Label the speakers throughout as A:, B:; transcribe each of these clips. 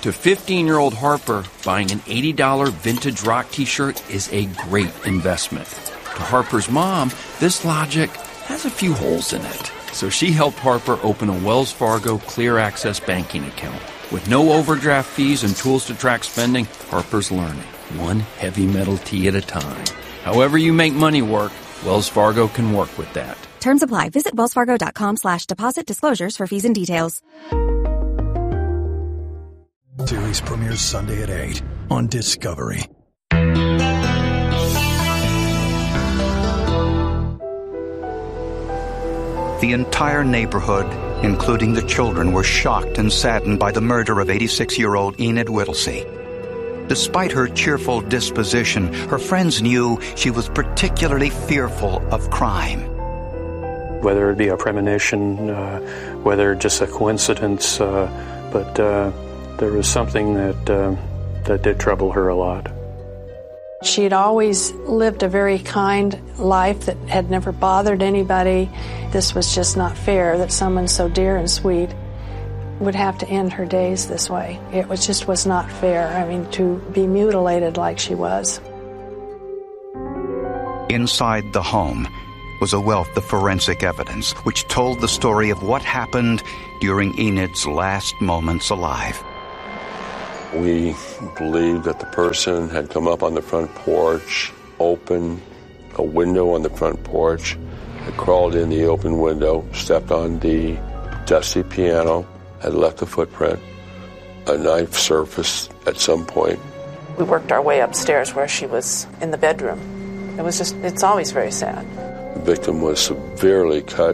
A: To 15-year-old Harper, buying an $80 vintage rock t-shirt is a great investment. To Harper's mom, this logic has a few holes in it. So she helped Harper open a Wells Fargo Clear Access banking account. With no overdraft fees and tools to track spending, Harper's learning, one heavy metal tea at a time. However you make money work, Wells Fargo can work with that.
B: Terms apply. Visit wellsfargo.com/deposit disclosures for fees and details.
C: Series premieres Sunday at 8 on Discovery.
D: The entire neighborhood, including the children, were shocked and saddened by the murder of 86-year-old Enid Whittlesey. Despite her cheerful disposition, her friends knew she was particularly fearful of crime.
E: Whether it be a premonition, whether just a coincidence, but there was something that did trouble her a lot.
F: She had always lived a very kind life that had never bothered anybody. This was just not fair that someone so dear and sweet would have to end her days this way. It was not fair. I mean, to be mutilated like she was.
D: Inside the home was a wealth of forensic evidence which told the story of what happened during Enid's last moments alive.
G: We believed that the person had come up on the front porch, opened a window on the front porch, had crawled in the open window, stepped on the dusty piano, had left a footprint. A knife surfaced at some point.
H: We worked our way upstairs where she was in the bedroom. It's always very sad.
G: The victim was severely cut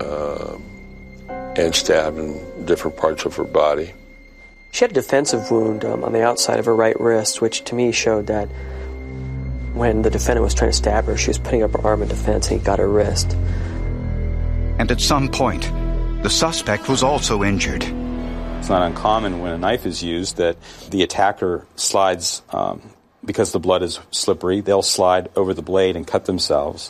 G: and stabbed in different parts of her body.
I: She had a defensive wound on the outside of her right wrist, which to me showed that when the defendant was trying to stab her, she was putting up her arm in defense and he got her wrist.
D: And at some point, the suspect was also injured.
J: It's not uncommon when a knife is used that the attacker slides, because the blood is slippery, they'll slide over the blade and cut themselves.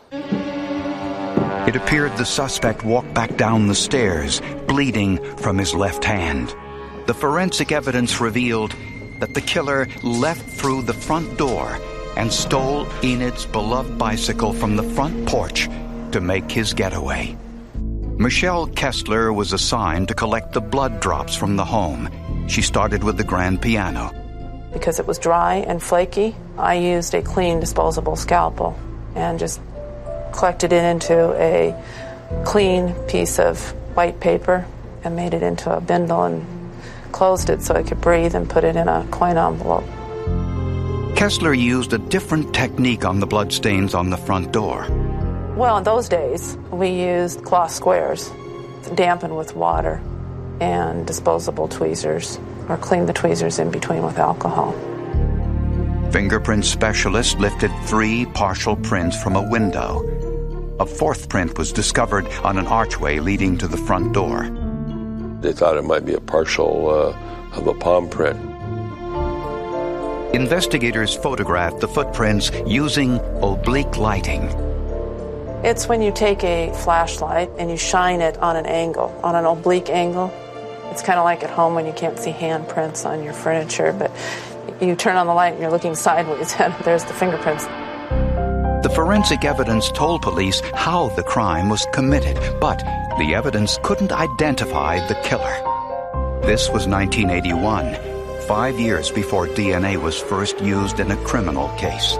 D: It appeared the suspect walked back down the stairs, bleeding from his left hand. The forensic evidence revealed that the killer left through the front door and stole Enid's beloved bicycle from the front porch to make his getaway. Michelle Kessler was assigned to collect the blood drops from the home. She started with the grand piano.
H: Because it was dry and flaky, I used a clean disposable scalpel and just collected it into a clean piece of white paper and made it into a bindle and closed it so it could breathe and put it in a coin envelope.
D: Kessler used a different technique on the bloodstains on the front door.
H: Well, in those days, we used cloth squares, dampened with water, and disposable tweezers, or cleaned the tweezers in between with alcohol.
D: Fingerprint specialists lifted 3 partial prints from a window. A 4th print was discovered on an archway leading to the front door.
G: They thought it might be a partial of a palm print.
D: Investigators photographed the footprints using oblique lighting.
H: It's when you take a flashlight and you shine it on an angle, on an oblique angle. It's kind of like at home when you can't see handprints on your furniture, but you turn on the light and you're looking sideways and there's the fingerprints.
D: The forensic evidence told police how the crime was committed, but the evidence couldn't identify the killer. This was 1981, 5 years before DNA was first used in a criminal case.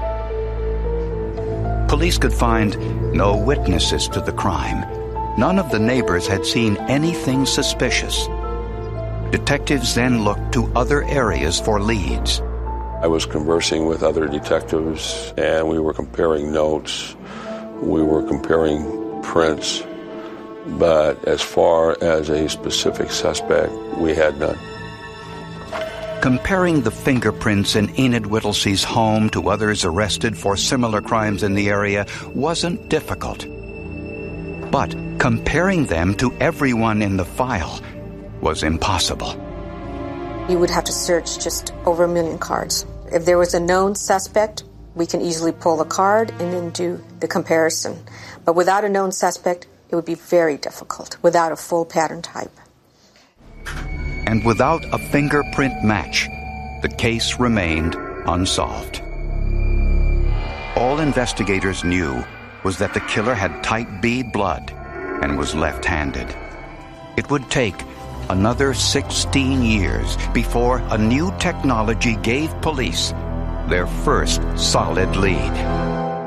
D: Police could find no witnesses to the crime. None of the neighbors had seen anything suspicious. Detectives then looked to other areas for leads.
G: I was conversing with other detectives, and we were comparing notes. We were comparing prints. But as far as a specific suspect, we had none.
D: Comparing the fingerprints in Enid Whittlesey's home to others arrested for similar crimes in the area wasn't difficult. But comparing them to everyone in the file was impossible.
K: You would have to search just over 1 million cards. If there was a known suspect, we can easily pull the card and then do the comparison. But without a known suspect, it would be very difficult, without a full pattern type.
D: and without a fingerprint match, the case remained unsolved. All investigators knew was that the killer had type B blood and was left-handed. It would take another 16 years before a new technology gave police their first solid lead.